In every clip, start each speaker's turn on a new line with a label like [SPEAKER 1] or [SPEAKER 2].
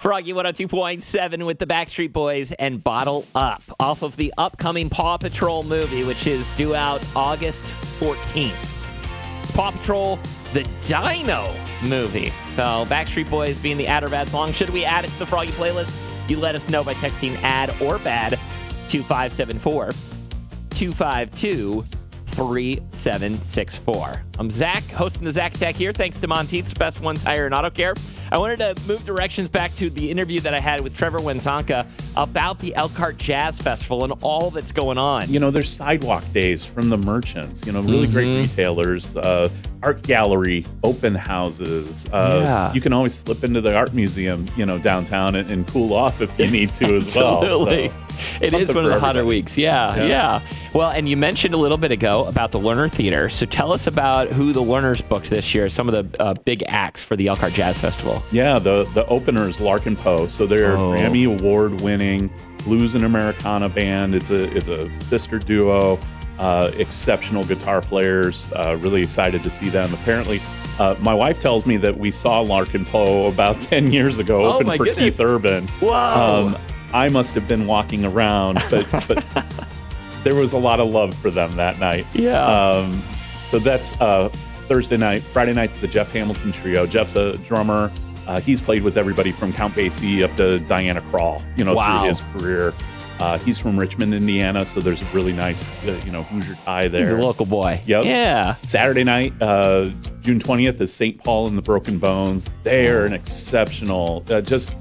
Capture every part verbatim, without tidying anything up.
[SPEAKER 1] Froggy one oh two point seven with the Backstreet Boys and Bottle Up off of the upcoming Paw Patrol movie, which is due out August fourteenth. It's Paw Patrol, the Dino movie. So Backstreet Boys being the ad or bad song. Should we add it to the Froggy playlist? You let us know by texting ad or bad to five seven four, two five two, three seven six four. I'm Zach, hosting the Zach Attack here. Thanks to Monteith's Best One Tire and Auto Care. I wanted to move directions back to the interview that I had with Trevor Wenzonka about the Elkhart Jazz Festival and all that's going on.
[SPEAKER 2] You know, there's sidewalk days from the merchants, you know, really mm-hmm. great retailers, uh, art gallery, open houses. Uh,
[SPEAKER 1] yeah.
[SPEAKER 2] You can always slip into the art museum, you know, downtown and, and cool off if you need to as well.
[SPEAKER 1] Absolutely.
[SPEAKER 2] So,
[SPEAKER 1] it is one of the hotter
[SPEAKER 2] everybody.
[SPEAKER 1] weeks. Yeah, yeah, yeah. Well, and you mentioned a little bit ago about the Lerner Theater. So tell us about who the Lerners booked this year, some of the uh, big acts for the Elkhart Jazz Festival.
[SPEAKER 2] Yeah, the, the opener is Larkin Poe. So they're
[SPEAKER 1] Oh.
[SPEAKER 2] Grammy Award-winning blues and Americana band. It's a it's a sister duo, uh, exceptional guitar players. Uh, really excited to see them. Apparently, uh, my wife tells me that we saw Larkin Poe about ten years ago,
[SPEAKER 1] Oh,
[SPEAKER 2] open
[SPEAKER 1] my
[SPEAKER 2] for
[SPEAKER 1] goodness.
[SPEAKER 2] Keith Urban.
[SPEAKER 1] Whoa!
[SPEAKER 2] Um, I must have been walking around, but, but there was a lot of love for them that night.
[SPEAKER 1] Yeah.
[SPEAKER 2] Um, so that's uh, Thursday night. Friday night's the Jeff Hamilton Trio. Jeff's a drummer. Uh, he's played with everybody from Count Basie up to Diana Krall, you know,
[SPEAKER 1] Wow.
[SPEAKER 2] through his career. Uh, he's from Richmond, Indiana, so there's a really nice, uh, you know, Hoosier tie there.
[SPEAKER 1] He's a local boy.
[SPEAKER 2] Yep.
[SPEAKER 1] Yeah.
[SPEAKER 2] Saturday night, uh, June twentieth, is Saint Paul and the Broken Bones. They're an exceptional, uh, just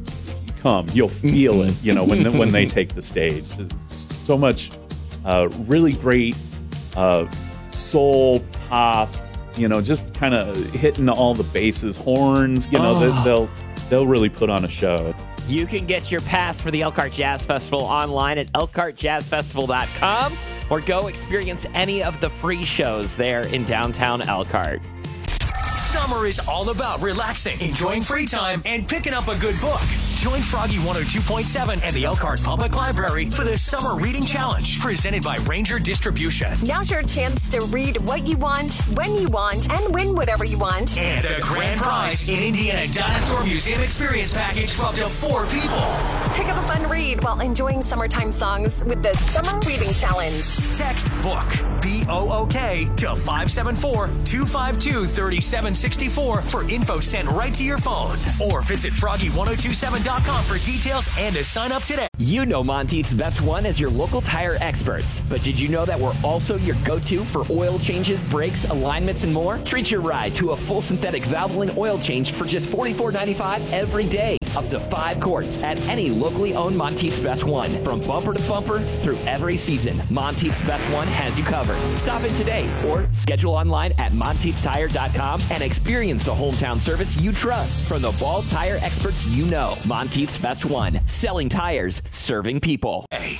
[SPEAKER 2] come, you'll feel it, you know, when when they take the stage. There's so much uh, really great uh, soul, pop, you know, just kind of hitting all the bases, horns, you know,
[SPEAKER 1] Oh.
[SPEAKER 2] they, they'll they'll really put on a show.
[SPEAKER 1] You can get your pass for the Elkhart Jazz Festival online at elkhart jazz festival dot com or go experience any of the free shows there in downtown Elkhart.
[SPEAKER 3] Summer is all about relaxing, enjoying free time, and picking up a good book. Join Froggy one oh two point seven and the Elkhart Public Library for the Summer Reading Challenge, presented by Ranger Distribution.
[SPEAKER 4] Now's your chance to read what you want, when you want, and win whatever you want.
[SPEAKER 3] And a grand prize, an Indiana Dinosaur Museum experience package for up to four people.
[SPEAKER 4] Pick up a fun read while enjoying summertime songs with the Summer Reading Challenge.
[SPEAKER 3] Text BOOK, B O O K, to five seven four, two five two, three seven six four for info sent right to your phone. Or visit froggy one oh two seven dot com for details and to sign up today.
[SPEAKER 1] You know Monteith's Best One as your local tire experts, but did you know that we're also your go-to for oil changes, brakes, alignments, and more? Treat your ride to a full synthetic Valvoline oil change for just forty-four ninety-five every day. Up to five quarts at any locally owned Monteith's Best One. From bumper to bumper through every season, Monteith's Best One has you covered. Stop in today or schedule online at monteith tire dot com and experience the hometown service you trust from the bald tire experts you know. Monteith's Best One. Selling tires, serving people.
[SPEAKER 3] Hey.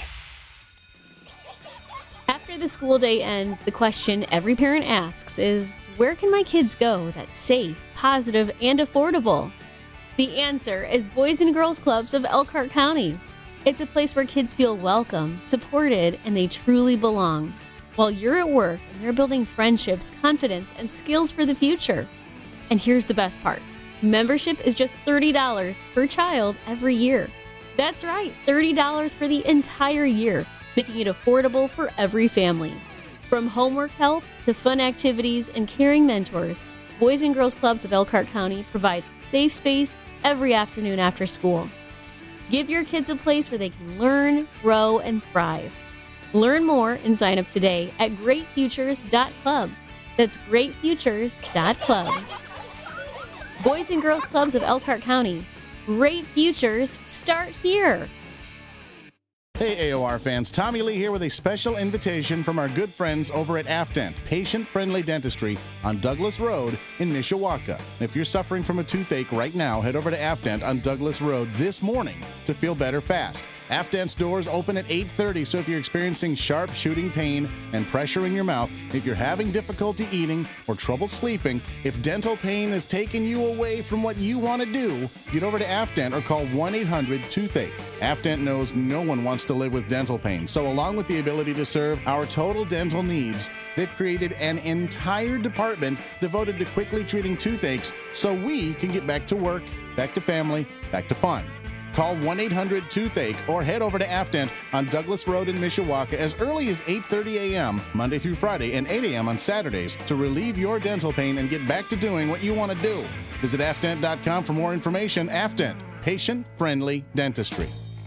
[SPEAKER 5] After the school day ends, the question every parent asks is, where can my kids go that's safe, positive, and affordable? The answer is Boys and Girls Clubs of Elkhart County. It's a place where kids feel welcome, supported, and they truly belong. While you're at work and you're building friendships, confidence, and skills for the future. And here's the best part. Membership is just thirty dollars per child every year. That's right, thirty dollars for the entire year, making it affordable for every family. From homework help to fun activities and caring mentors, Boys and Girls Clubs of Elkhart County provides safe space every afternoon after school. Give your kids a place where they can learn, grow, and thrive. Learn more and sign up today at great futures dot club. That's great futures dot club. Boys and Girls Clubs of Elkhart County. Great futures start here.
[SPEAKER 6] Hey A O R fans, Tommy Lee here with a special invitation from our good friends over at Afdent, patient-friendly dentistry on Douglas Road in Mishawaka. If you're suffering from a toothache right now, head over to Afdent on Douglas Road this morning to feel better fast. Afdent's doors open at eight thirty, so if you're experiencing sharp shooting pain and pressure in your mouth, if you're having difficulty eating or trouble sleeping, if dental pain is taking you away from what you want to do, get over to Afdent or call one eight hundred toothache. Afdent knows no one wants to live with dental pain, so along with the ability to serve our total dental needs, they've created an entire department devoted to quickly treating toothaches so we can get back to work back to family, back to fun. Call one eight hundred toothache or head over to Aftent on Douglas Road in Mishawaka as early as eight thirty a.m. Monday through Friday and eight a.m. on Saturdays to relieve your dental pain and get back to doing what you want to do. Visit aftent dot com for more information. Aftent, patient-friendly dentistry.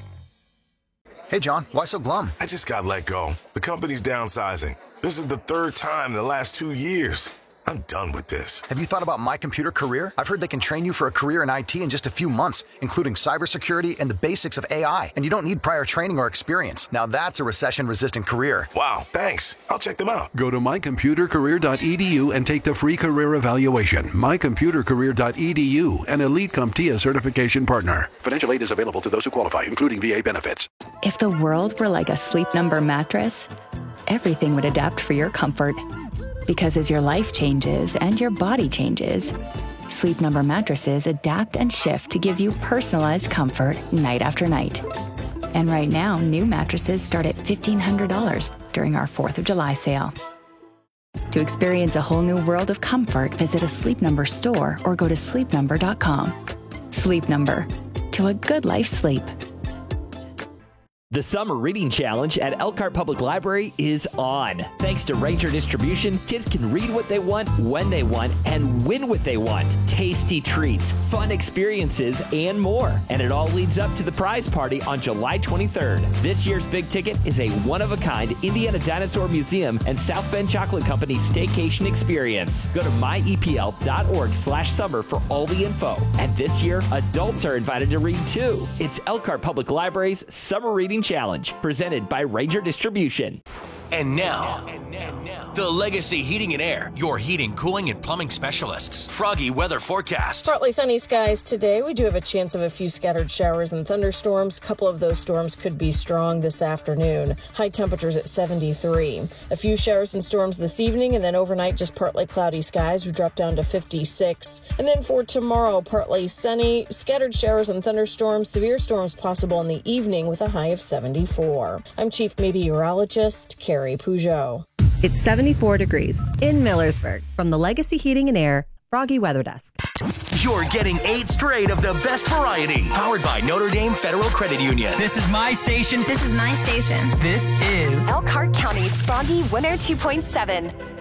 [SPEAKER 7] Hey, John, why so glum?
[SPEAKER 8] I just got let go. The company's downsizing. This is the third time in the last two years. I'm done with this.
[SPEAKER 7] Have you thought about My Computer Career? I've heard they can train you for a career in I T in just a few months, including cybersecurity and the basics of A I. And you don't need prior training or experience. Now that's a recession-resistant career.
[SPEAKER 8] Wow, thanks. I'll check them out.
[SPEAKER 9] Go to my computer career dot e d u and take the free career evaluation. my computer career dot e d u, an Elite CompTIA certification partner. Financial aid is available to those who qualify, including V A benefits.
[SPEAKER 10] If the world were like a Sleep Number mattress, everything would adapt for your comfort. Because as your life changes and your body changes, Sleep Number mattresses adapt and shift to give you personalized comfort night after night. And right now, new mattresses start at fifteen hundred dollars during our fourth of July sale. To experience a whole new world of comfort, visit a Sleep Number store or go to sleep number dot com. Sleep Number. To a good life sleep.
[SPEAKER 1] The Summer Reading Challenge at Elkhart Public Library is on. Thanks to Ranger Distribution, kids can read what they want, when they want, and win what they want. Tasty treats, fun experiences, and more. And it all leads up to the prize party on July twenty-third. This year's big ticket is a one-of-a-kind Indiana Dinosaur Museum and South Bend Chocolate Company staycation experience. Go to my e p l dot org slash summer for all the info. And this year, adults are invited to read too. It's Elkhart Public Library's Summer Reading Challenge, presented by Ranger Distribution.
[SPEAKER 3] And now, and now, the Legacy Heating and Air, your heating, cooling, and plumbing specialists. Froggy weather forecast.
[SPEAKER 11] Partly sunny skies today. We do have a chance of a few scattered showers and thunderstorms. A couple of those storms could be strong this afternoon. High temperatures at seventy-three. A few showers and storms this evening, and then overnight just partly cloudy skies. We drop down to fifty-six. And then for tomorrow, partly sunny, scattered showers and thunderstorms. Severe storms possible in the evening with a high of seventy-four. I'm Chief Meteorologist Carrie Peugeot.
[SPEAKER 12] It's seventy-four degrees in Millersburg. From the Legacy Heating and Air Froggy Weather Desk.
[SPEAKER 3] You're getting eight straight of the best variety. Powered by Notre Dame Federal Credit Union.
[SPEAKER 13] This is my station.
[SPEAKER 4] This is my station.
[SPEAKER 13] This is
[SPEAKER 4] Elkhart County's Froggy one oh two point seven.